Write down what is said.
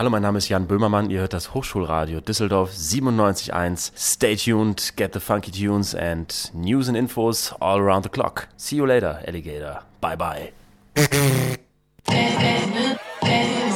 Hallo, mein Name ist Jan Böhmermann, ihr hört das Hochschulradio Düsseldorf 97.1. Stay tuned, get the funky tunes and news and infos all around the clock. See you later, Alligator. Bye bye.